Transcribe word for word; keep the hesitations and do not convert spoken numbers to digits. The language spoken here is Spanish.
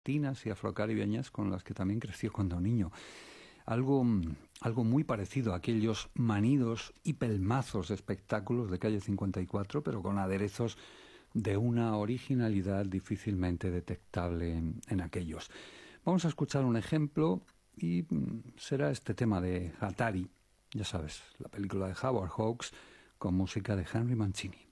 latinas y afrocaribeñas con las que también creció cuando niño. Algo, algo muy parecido a aquellos manidos y pelmazos de espectáculos de Calle cincuenta y cuatro, pero con aderezos de una originalidad difícilmente detectable en, en aquellos. Vamos a escuchar un ejemplo y será este tema de Atari, ya sabes, la película de Howard Hawks con música de Henry Mancini.